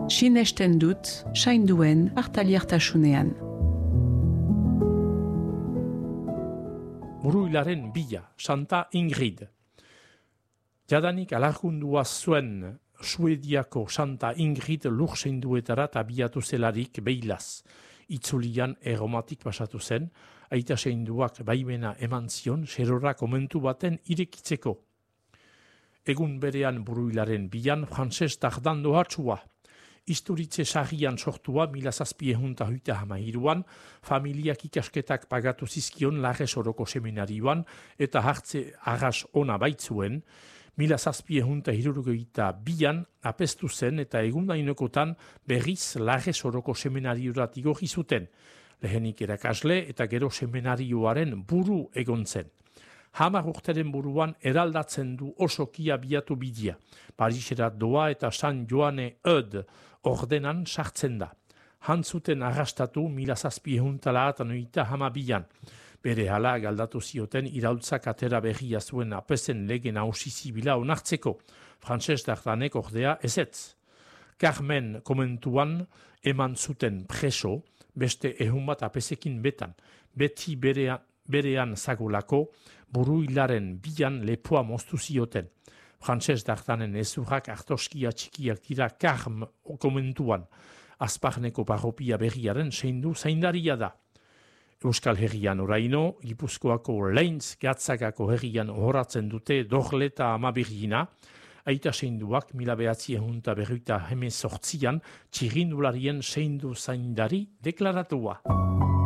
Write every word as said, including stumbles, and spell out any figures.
Sinesten dut, sainduen hartaliartasunean. Buruilaren bila, Santa Ingrid. Jadanik alargundua zuen Suediako Santa Ingrid lursenduetara abiatu zelarik beilaz. Itzulian erromatik pasatu zen, aita seinduak baimena eman zion serora komentu baten irekitzeko. Egun berean Buruilaren bilan Frantses Dardando hartzua. Isturitze sagian sortua mila zazpiehunta huita hamairuan, familiak ikasketak pagatu zizkion Larres Oroko seminarioan eta hartze arras ona baitzuen, mila zazpiehunta hirurogeita bian apestu zen eta egundainokotan berriz Larres Oroko seminariorat igorri zuten, lehenik erakasle eta gero seminarioaren buru egon zen. Hamar urteren buruan eraldatzen du osoki abiatu bidea. Parisera doa eta San Joane Eud ordenan sartzen da. Hantzuten arrastatu mila zazpiehunta anoita hamabian. Bere hala galdatu zioten iraultzak atera berria zuen apezen lege nausi zibila onartzeko. Frantses Dardanek ordea ezetz. Carmen komentuan eman zuten preso, beste ehun bat apesekin betan. Beti berean, berean zagolako, Buruilaren bilan lepoa moztu zioten. Frantses Dardanen ezurrak artoskia txikiak dira Karm komentuan. Azparneko parropia berriaren seindu zaindaria da. Euskal Herrian oraino, Gipuzkoako Leintz Gatzagako herrian horatzen dute Dorleta amabirgina, aita seinduak mila behatziehunta berroita hemezortzian txirindularien seindu zaindari deklaratua.